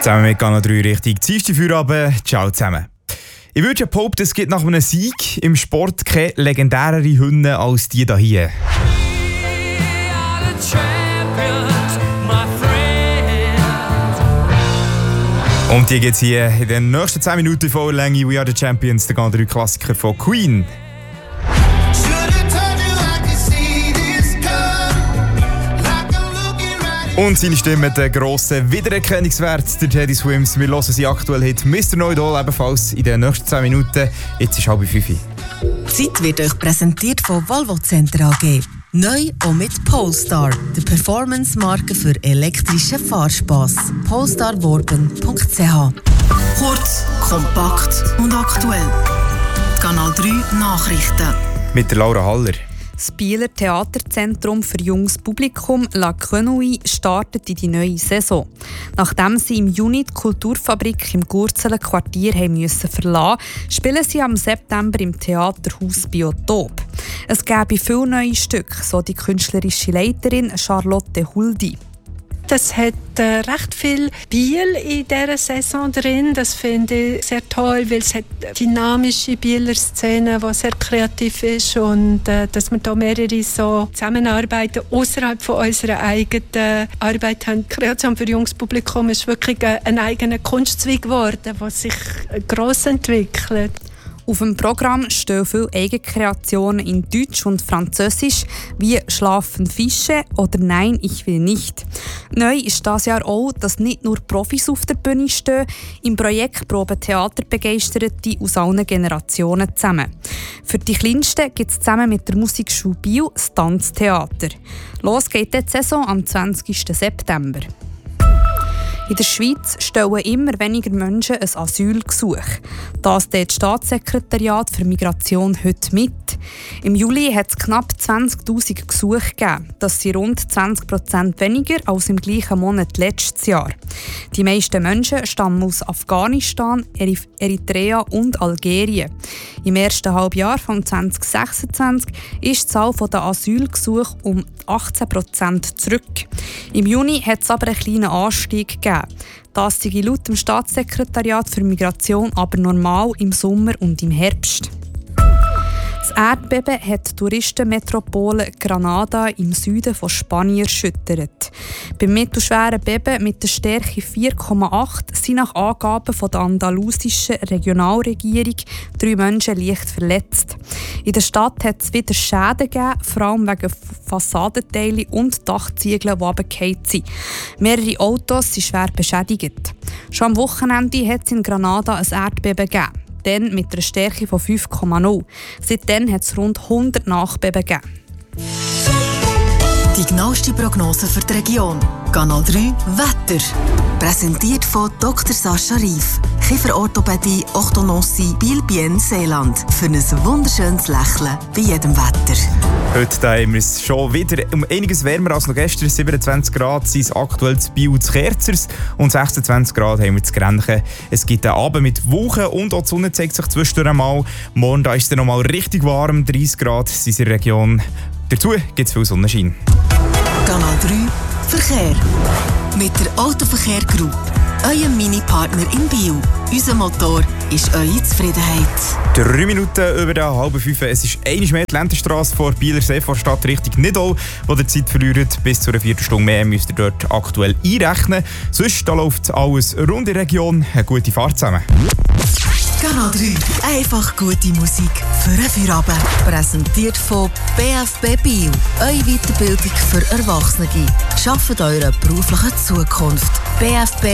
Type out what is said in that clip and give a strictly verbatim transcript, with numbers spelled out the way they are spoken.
Zusammen mit Kanal drei richtig Dienstag Feierabend. Ciao zusammen. Ich würde ja behaupten, es gibt nach einem Sieg im Sport keine legendärere Hymne als die hier. Und die gibt es hier in den nächsten zehn Minuten voller Länge. We Are The Champions, der Kanal drei Klassiker von Queen. Und seine Stimme hat einen grossen Wiedererkennungswert, der Teddy Swims. Wir hören sie aktuell Hit Mister Know-It-All ebenfalls in den nächsten zehn Minuten. Jetzt ist halb fünf. Die Zeit wird euch präsentiert von Volvo Center A G. Neu auch mit Polestar, der Performance-Marke für elektrischen Fahrspass. polestar worben punkt c h. Kurz, kompakt und aktuell. Kanal drei Nachrichten. Mit der Laura Haller. Das Bieler Theaterzentrum für junges Publikum La Grenouille startet in die neue Saison. Nachdem sie im Juni die Kulturfabrik im Gurzeler Quartier haben müssen verlassen, spielen sie am September im Theaterhaus Biotop. Es gäbe viele neue Stücke, so die künstlerische Leiterin Charlotte Huldi. Das hat äh, recht viel Biel in dieser Saison drin. Das finde ich sehr toll, weil es hat eine dynamische Bieler Szene, die sehr kreativ ist. Und äh, dass wir da mehrere so zusammenarbeiten außerhalb von unserer eigenen Arbeit haben. Kreation für junges Publikum ist wirklich ein eigener Kunstzweig geworden, der sich gross entwickelt. Auf dem Programm stehen viele Eigenkreationen in Deutsch und Französisch, wie «Schlafen Fische» oder «Nein, ich will nicht». Neu ist dieses Jahr auch, dass nicht nur Profis auf der Bühne stehen, im Projekt proben Theaterbegeisterte aus allen Generationen zusammen. Für die Kleinsten gibt es zusammen mit der Musikschule Biel das Tanztheater. Los geht die Saison am zwanzigsten September. In der Schweiz stellen immer weniger Menschen ein Asylgesuch. Das teilt das Staatssekretariat für Migration heute mit. Im Juli hat es knapp zwanzigtausend Gesuche gegeben. Das sind rund zwanzig Prozent weniger als im gleichen Monat letztes Jahr. Die meisten Menschen stammen aus Afghanistan, Eritrea und Algerien. Im ersten Halbjahr von zwanzig sechsundzwanzig ist die Zahl der Asylgesuche um achtzehn Prozent zurück. Im Juni hat es aber einen kleinen Anstieg gegeben. Das sei laut dem Staatssekretariat für Migration aber normal im Sommer und im Herbst. Das Erdbeben hat die Touristenmetropole Granada im Süden von Spanien erschüttert. Beim mittelschweren Beben mit der Stärke vier Komma acht sind nach Angaben von der andalusischen Regionalregierung drei Menschen leicht verletzt. In der Stadt hat es wieder Schäden gegeben, vor allem wegen Fassadenteilen und Dachziegeln, die runtergefallen sind. Mehrere Autos sind schwer beschädigt. Schon am Wochenende hat es in Granada ein Erdbeben gegeben. Dann mit einer Stärke von fünf Komma null. Seitdem hat es rund hundert Nachbeben gegeben. Die genaueste Prognose für die Region. Kanal drei Wetter. Präsentiert von Doktor Sascha Rief. Kieferorthopädie, Orthodontie, Biel-Bienne, Seeland. Für ein wunderschönes Lächeln bei jedem Wetter. Heute haben wir es schon wieder um einiges wärmer als noch gestern. siebenundzwanzig Grad sind es aktuell zu Biel zu Kerzers und sechsundzwanzig Grad haben wir zu Grenchen. Es gibt einen Abend mit Wolken und auch die Sonne zeigt sich zwischendurch einmal. Morgen da ist es dann noch mal richtig warm, dreißig Grad sind es in der Region. Dazu gibt es viel Sonnenschein. Kanal drei Verkehr. Mit der Autoverkehr Group. Euer Mini-Partner in Biel. Unser Motor ist eure Zufriedenheit. Drei Minuten über der halben fünf. Es ist einmal mehr die Länderstrasse vor Bielersee, vor Stadt Richtung Nidau, wo ihr Zeit verliert. Bis zu einer Viertelstunde mehr müsst ihr dort aktuell einrechnen. Sonst da läuft alles rund in der Region. Eine gute Fahrt zusammen. Kanal drei. Einfach gute Musik für einen Feierabend. Präsentiert von B F B Biel. Eure Weiterbildung für Erwachsene. Schafft eure berufliche Zukunft. B F B